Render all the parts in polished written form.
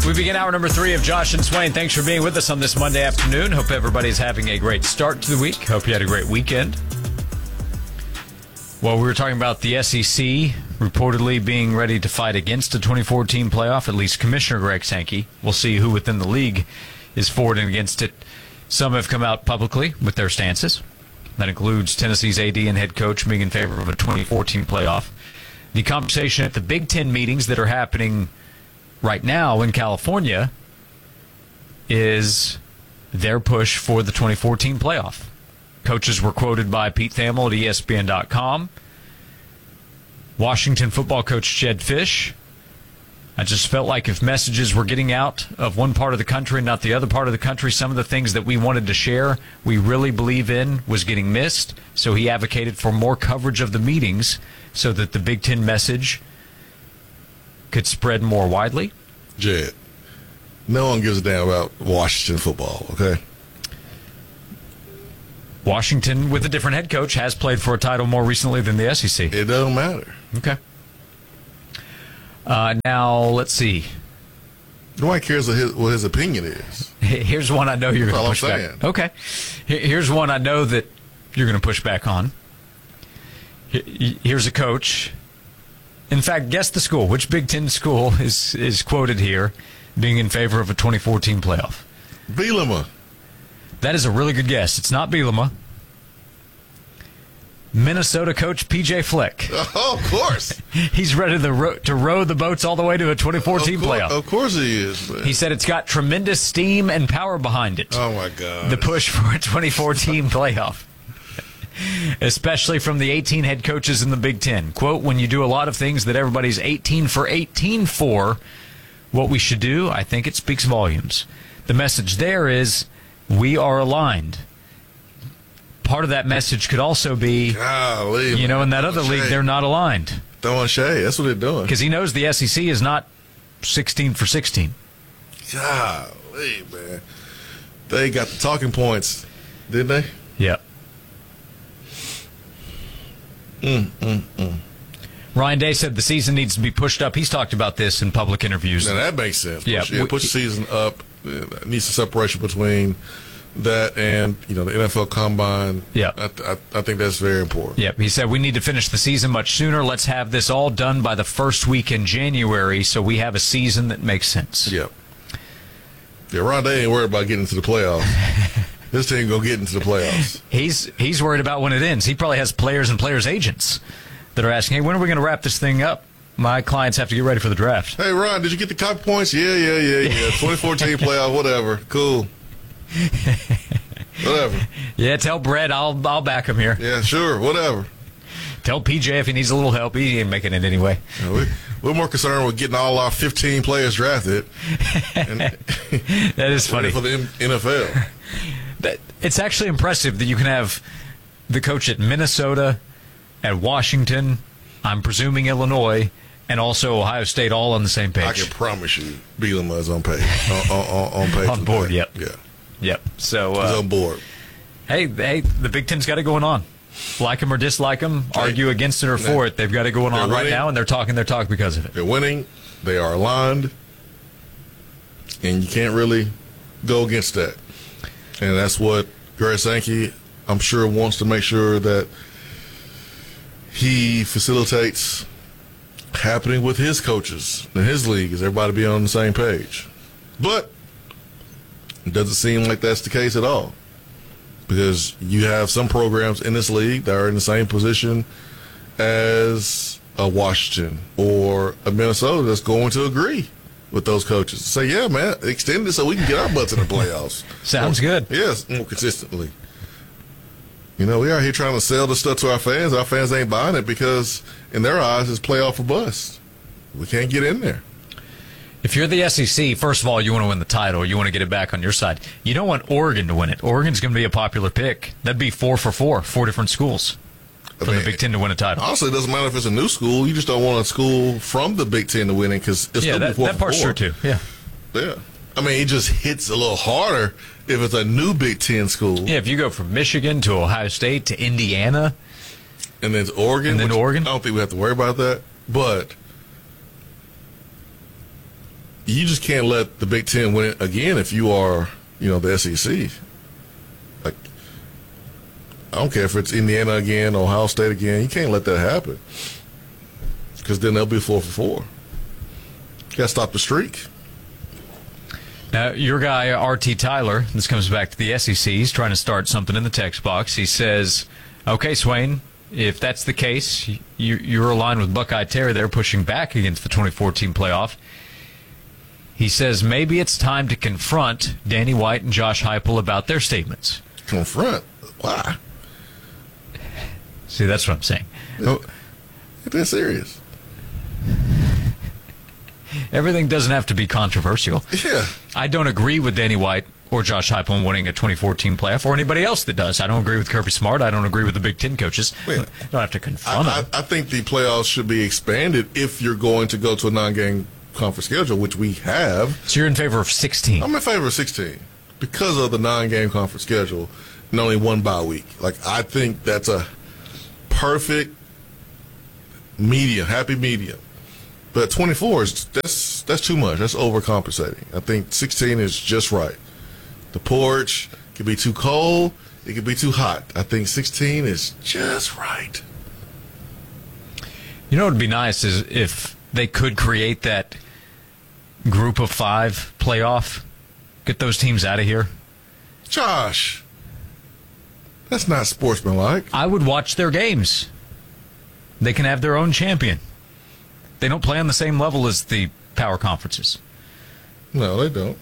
We begin hour number 3 of Josh and Swain. Thanks for being with us on this Monday afternoon. Hope everybody's having a great start to the week. Hope you had a great weekend. Well, we were talking about the SEC reportedly being ready to fight against the 2014 playoff, at least Commissioner Greg Sankey. We'll see who within the league is for and against it. Some have come out publicly with their stances. That includes Tennessee's AD and head coach being in favor of a 2014 playoff. The conversation at the Big Ten meetings that are happening right now in California is their push for the 2014 playoff. Coaches were quoted by Pete Thamel at ESPN.com. Washington football coach Jedd Fisch. I just felt like if messages were getting out of one part of the country and not the other part of the country, some of the things that we wanted to share, we really believe in, was getting missed. So he advocated for more coverage of the meetings so that the Big Ten message could spread more widely. Jed, no one gives a damn about Washington football, okay? Washington, with a different head coach, has played for a title more recently than the SEC. It doesn't matter. Okay. Now, let's see. Nobody cares what his opinion is. Here's one I know you're going to push back. Okay. Here's one I know that you're going to push back on. Here's a coach. In fact, guess the school. Which Big Ten school is quoted here being in favor of a 2014 playoff? Bielema. That is a really good guess. It's not Bielema. Minnesota coach P.J. Fleck. Oh, of course. He's ready to row the boats all the way to a 2014 playoff. Of course he is, man. He said it's got tremendous steam and power behind it. Oh, my God. The push for a 2014 playoff. Especially from the 18 head coaches in the Big Ten. Quote, when you do a lot of things that everybody's 18 for 18 for, what we should do, I think it speaks volumes. The message there is we are aligned. Part of that message could also be, golly, in that other league, they're not aligned. Throwing shade. That's what they're doing. Because he knows the SEC is not 16 for 16. Golly, man. They got the talking points, didn't they? Yep. Ryan Day said the season needs to be pushed up. He's talked about this in public interviews. Now, that makes sense. Yeah, push the season up. Needs some separation between that and the NFL Combine. Yeah, I think that's very important. Yep. He said we need to finish the season much sooner. Let's have this all done by the first week in January, so we have a season that makes sense. Yep. Yeah, Ron Day ain't worried about getting to the playoffs. This team gonna get into the playoffs. He's worried about when it ends. He probably has players and players' agents that are asking, hey, when are we going to wrap this thing up? My clients have to get ready for the draft. Hey, Ron, did you get the cop points? Yeah. 2014 playoff, whatever. Cool. Whatever. Yeah, tell Brett I'll back him here. Yeah, sure, whatever. Tell PJ if he needs a little help. He ain't making it anyway. We're more concerned with getting all our 15 players drafted. That is funny. For the NFL. It's actually impressive that you can have the coach at Minnesota, at Washington, I'm presuming Illinois, and also Ohio State all on the same page. I can promise you Bielema is on page. on page. On board, yep. Yeah. Yep. So, he's on board. Hey, the Big Ten's got it going on. Like them or dislike them, argue against it or for it, they've got it going on right now, and they're talking their talk because of it. They're winning. They are aligned. And you can't really go against that. And that's what Greg Sankey, I'm sure, wants to make sure that he facilitates happening with his coaches in his league, is everybody be on the same page. But it doesn't seem like that's the case at all, because you have some programs in this league that are in the same position as a Washington or a Minnesota that's going to agree with those coaches. Say, yeah, man, extend it so we can get our butts in the playoffs. Sounds good. Yes, more consistently. We are here trying to sell this stuff to our fans. Our fans ain't buying it because, in their eyes, it's playoff or bust. We can't get in there. If you're the SEC, first of all, you want to win the title. You want to get it back on your side. You don't want Oregon to win it. Oregon's going to be a popular pick. That'd be 4 for 4 different schools for the Big Ten to win a title. Honestly, it doesn't matter if it's a new school. You just don't want a school from the Big Ten to win it because it's that part's true too. Yeah. I mean, it just hits a little harder if it's a new Big Ten school. Yeah, if you go from Michigan to Ohio State to Indiana. And then to Oregon. Oregon. I don't think we have to worry about that. But you just can't let the Big Ten win it again if you are, the SEC. Like, I don't care if it's Indiana again, Ohio State again. You can't let that happen because then they'll be 4 for 4. You got to stop the streak. Now, your guy, R.T. Tyler, this comes back to the SEC. He's trying to start something in the text box. He says, okay, Swain, if that's the case, you're aligned with Buckeye Terry there pushing back against the 2014 playoff. He says maybe it's time to confront Danny White and Josh Heupel about their statements. Confront? Why? See, that's what I'm saying. Ain't that serious? Everything doesn't have to be controversial. Yeah. I don't agree with Danny White or Josh Heupel winning a 2014 playoff, or anybody else that does. I don't agree with Kirby Smart. I don't agree with the Big Ten coaches. Wait, don't have to confront them. I think the playoffs should be expanded if you're going to go to a non-game conference schedule, which we have. So you're in favor of 16? I'm in favor of 16 because of the non-game conference schedule and only one bye week. Like, I think that's a perfect medium, happy medium. But 24 that's too much. That's overcompensating. I think 16 is just right. The porch could be too cold. It could be too hot. I think 16 is just right. You know what would be nice is if they could create that group of 5 playoff. Get those teams out of here. Josh, that's not sportsmanlike. I would watch their games. They can have their own champion. They don't play on the same level as the power conferences. No, they don't.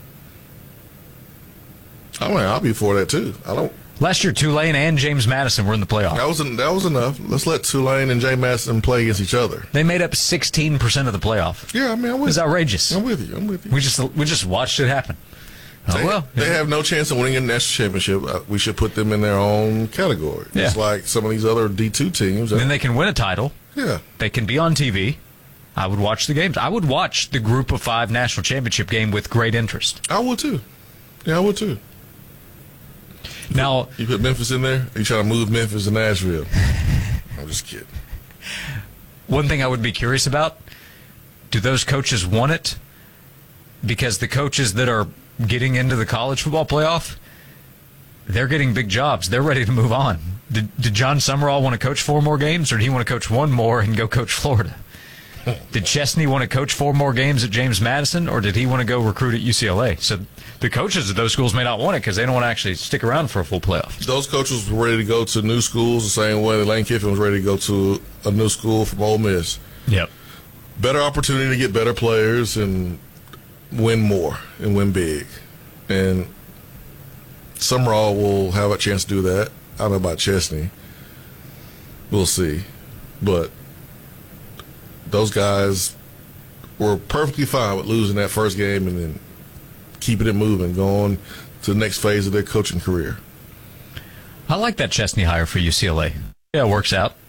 I mean, I'll be for that too. I don't. Last year, Tulane and James Madison were in the playoff. That was enough. Let's let Tulane and James Madison play against each other. They made up 16% of the playoff. Yeah, I mean, I'm with It's you. outrageous. I'm with you. We just watched it happen. They have no chance of winning a national championship. We should put them in their own category. Yeah. It's like some of these other D2 teams. Then they can win a title. Yeah. They can be on TV. I would watch the games. I would watch the Group of 5 national championship game with great interest. I would too. Yeah, I would too. Now, you put Memphis in there? Or you trying to move Memphis to Nashville? I'm just kidding. One thing I would be curious about, do those coaches want it? Because the coaches that are getting into the college football playoff, they're getting big jobs. They're ready to move on. Did John Summerall want to coach 4 more games, or did he want to coach 1 more and go coach Florida? Did Chesney want to coach 4 more games at James Madison, or did he want to go recruit at UCLA? So the coaches of those schools may not want it because they don't want to actually stick around for a full playoff. Those coaches were ready to go to new schools the same way that Lane Kiffin was ready to go to a new school from Ole Miss. Yep. Better opportunity to get better players and win more and win big. And Summerall will have a chance to do that. I don't know about Chesney. We'll see. But those guys were perfectly fine with losing that first game and then keeping it moving, going to the next phase of their coaching career. I like that Chesney hire for UCLA. Yeah, it works out.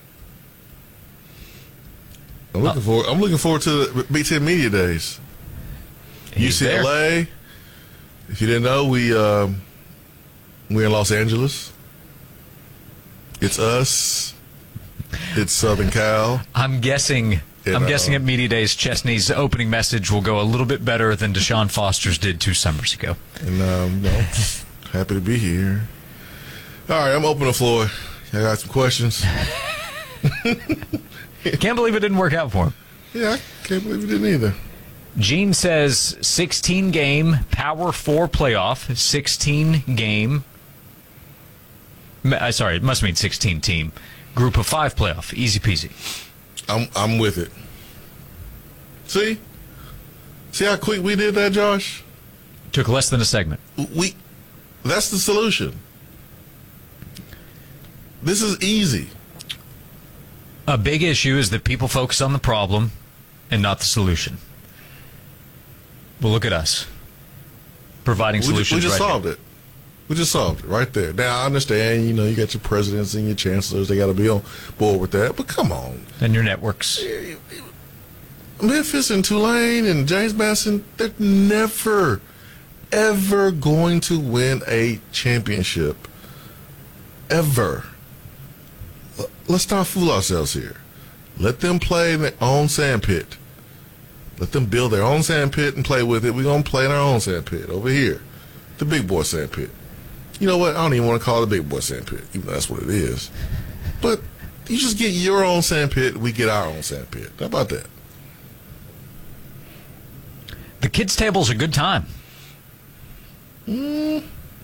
I'm looking forward to the Big Ten Media Days. He's UCLA. there. If you didn't know, we're in Los Angeles. It's us. It's Southern Cal. I'm guessing at Media Days, Chesney's opening message will go a little bit better than Deshaun Foster's did 2 summers ago. And happy to be here. All right, I'm opening the floor. I got some questions. Can't believe it didn't work out for him. Yeah, I can't believe it didn't either. Gene says 16-game Power 4 playoff, 16-game. Sorry, it must mean 16-team. Group of 5 playoff, easy peasy. I'm with it. See how quick we did that, Josh? Took less than a segment. That's the solution. This is easy. A big issue is that people focus on the problem and not the solution. Well, look at us providing solutions. We just right solved here. it. We just solved it right there. Now, I understand, you got your presidents and your chancellors. They got to be on board with that. But come on. And your networks. Memphis and Tulane and James Madison, they're never, ever going to win a championship. Ever. Let's not fool ourselves here. Let them play in their own sandpit. Let them build their own sand pit and play with it. We're going to play in our own sand pit over here. The big boy sand pit. You know what? I don't even want to call it a big boy sand pit, even though that's what it is. But you just get your own sand pit, we get our own sand pit. How about that? The kids' table's a good time. Well,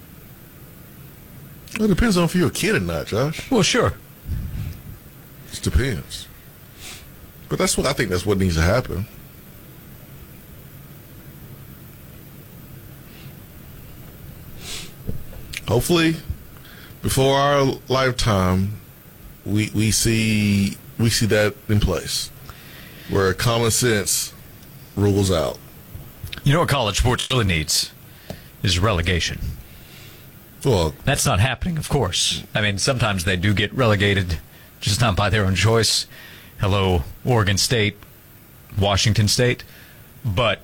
it depends on if you're a kid or not, Josh. Well, sure. It depends. But I think that's what needs to happen. Hopefully, before our lifetime, we see that in place, where common sense rules out. You know what college sports really needs is relegation. Well, that's not happening, of course. I mean, sometimes they do get relegated, just not by their own choice. Hello, Oregon State, Washington State. But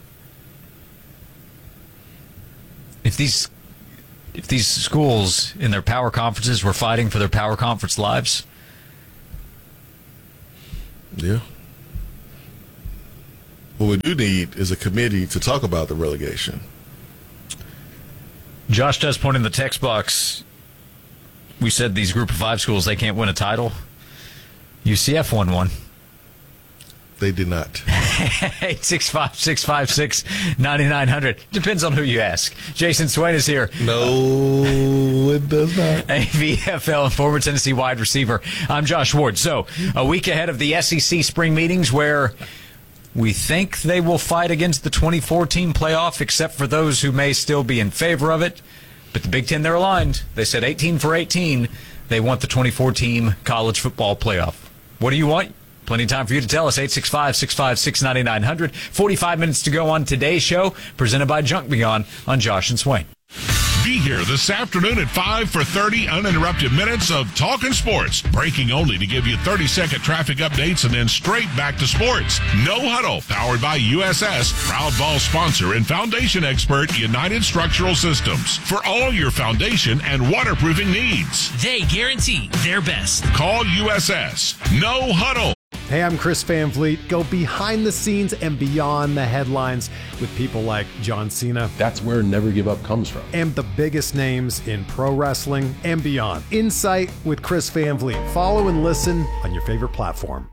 if these schools in their power conferences were fighting for their power conference lives, yeah. What we do need is a committee to talk about the relegation. Josh does point in the text box. We said these Group of 5 schools, they can't win a title. UCF won one. They did not. 865-656-9900. Depends on who you ask. Jason Swain is here. No, it does not. A VFL and former Tennessee wide receiver. I'm Josh Ward. So, a week ahead of the SEC spring meetings where we think they will fight against the 2014 playoff, except for those who may still be in favor of it. But the Big Ten, they're aligned. They said 18 for 18. They want the 2014 college football playoff. What do you want? Plenty of time for you to tell us. 865-656-9900. 45 minutes to go on today's show, presented by Junk Beyond on Josh and Swain. Be here this afternoon at 5 for 30 uninterrupted minutes of talking sports. Breaking only to give you 30-second traffic updates and then straight back to sports. No Huddle, powered by USS, proud ball sponsor and foundation expert United Structural Systems. For all your foundation and waterproofing needs. They guarantee their best. Call USS. No Huddle. Hey, I'm Chris Van Vliet. Go behind the scenes and beyond the headlines with people like John Cena. That's where Never Give Up comes from. And the biggest names in pro wrestling and beyond. Insight with Chris Van Vliet. Follow and listen on your favorite platform.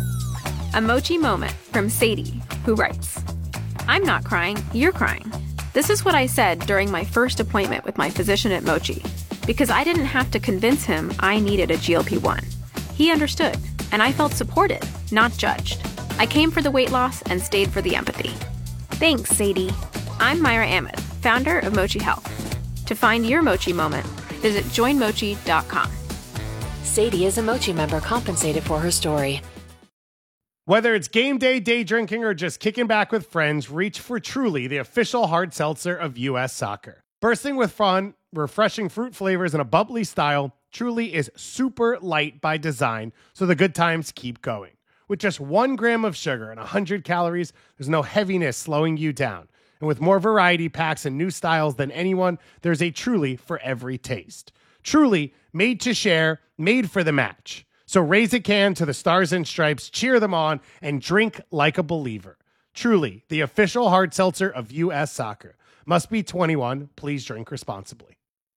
A Mochi moment from Sadie, who writes, I'm not crying, you're crying. This is what I said during my first appointment with my physician at Mochi, because I didn't have to convince him I needed a GLP-1. He understood. And I felt supported, not judged. I came for the weight loss and stayed for the empathy. Thanks, Sadie. I'm Myra Ahmed, founder of Mochi Health. To find your Mochi moment, visit joinmochi.com. Sadie is a Mochi member compensated for her story. Whether it's game day, day drinking, or just kicking back with friends, reach for Truly, the official hard seltzer of U.S. Soccer. Bursting with fun, refreshing fruit flavors, and a bubbly style, Truly is super light by design, so the good times keep going. With just 1 gram of sugar and 100 calories, there's no heaviness slowing you down. And with more variety packs and new styles than anyone, there's a Truly for every taste. Truly, made to share, made for the match. So raise a can to the Stars and Stripes, cheer them on, and drink like a believer. Truly, the official hard seltzer of U.S. Soccer. Must be 21. Please drink responsibly.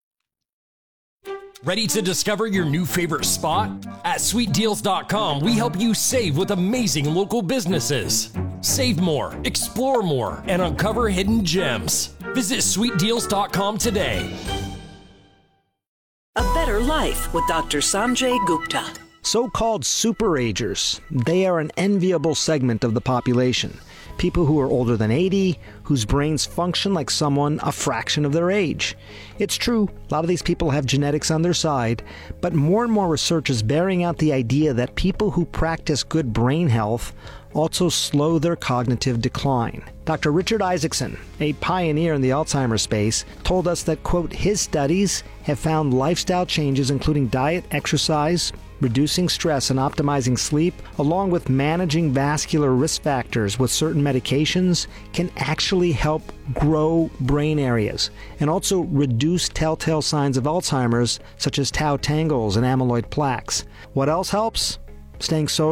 Ready to discover your new favorite spot? At sweetdeals.com, we help you save with amazing local businesses. Save more, explore more, and uncover hidden gems. Visit sweetdeals.com today. A Better Life with Dr. Sanjay Gupta. So-called superagers, they are an enviable segment of the population. People who are older than 80, whose brains function like someone a fraction of their age. It's true, a lot of these people have genetics on their side, but more and more research is bearing out the idea that people who practice good brain health also slow their cognitive decline. Dr. Richard Isaacson, a pioneer in the Alzheimer's space, told us that, quote, his studies have found lifestyle changes including diet, exercise, reducing stress and optimizing sleep, along with managing vascular risk factors with certain medications, can actually help grow brain areas and also reduce telltale signs of Alzheimer's, such as tau tangles and amyloid plaques. What else helps? Staying social.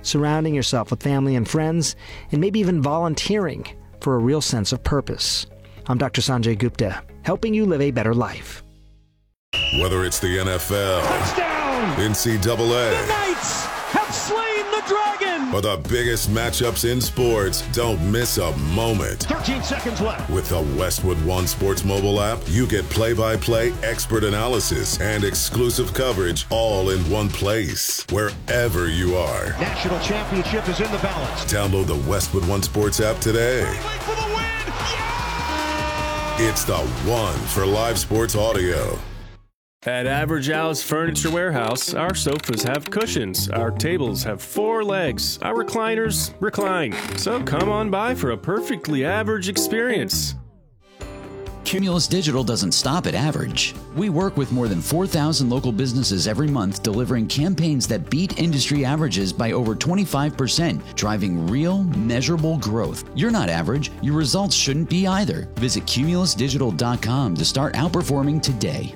surrounding yourself with family and friends, and maybe even volunteering for a real sense of purpose. I'm Dr. Sanjay Gupta, helping you live a better life. Whether it's the NFL, touchdown, NCAA, the Knights have slain the dragon, or the biggest matchups in sports, don't miss a moment. 13 seconds left. With the Westwood One Sports mobile app, you get play-by-play expert analysis and exclusive coverage all in one place, wherever you are. National championship is in the balance. Download the Westwood One Sports app today. For the win! Yeah! It's the one for live sports audio. At Average Al's Furniture Warehouse, our sofas have cushions, our tables have 4 legs, our recliners recline. So come on by for a perfectly average experience. Cumulus Digital doesn't stop at average. We work with more than 4,000 local businesses every month, delivering campaigns that beat industry averages by over 25%, driving real, measurable growth. You're not average. Your results shouldn't be either. Visit cumulusdigital.com to start outperforming today.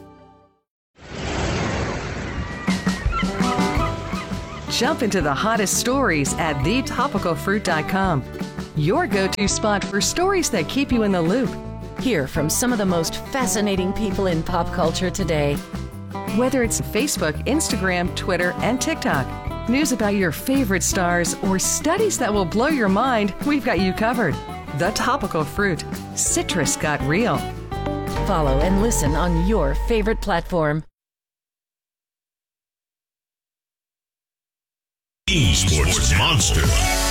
Jump into the hottest stories at thetopicalfruit.com. Your go-to spot for stories that keep you in the loop. Hear from some of the most fascinating people in pop culture today. Whether it's Facebook, Instagram, Twitter, and TikTok, news about your favorite stars, or studies that will blow your mind, we've got you covered. The Topical Fruit. Citrus got real. Follow and listen on your favorite platform. Esports Monster.